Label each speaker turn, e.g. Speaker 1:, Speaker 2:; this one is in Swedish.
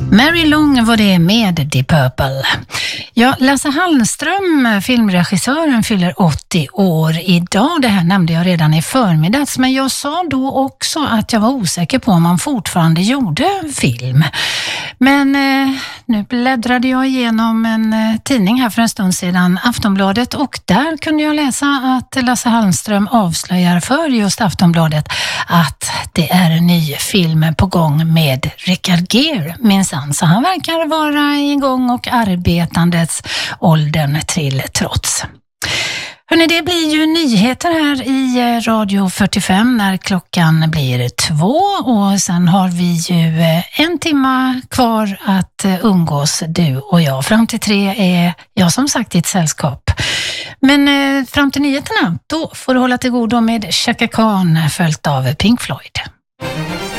Speaker 1: Mary Long var det med Deep Purple. Ja, Lasse Hallström, filmregissören, fyller 80 år idag. Det här nämnde jag redan i förmiddags, men jag sa då också att jag var osäker på om han fortfarande gjorde film. Men nu bläddrade jag igenom en tidning här för en stund sedan, Aftonbladet, och där kunde jag läsa att Lasse Hallström avslöjar för just Aftonbladet att det är en ny film på gång med Richard Gere, minsann. Så han verkar vara igång och arbetandets åldern till trots. Hörrni, det blir ju nyheter här i Radio 45 när klockan blir 2, och sen har vi ju en timma kvar att umgås, du och jag. Fram till 3 är jag som sagt i ett sällskap. Men fram till nyheterna, då får du hålla till godo med Chaka Khan följt av Pink Floyd.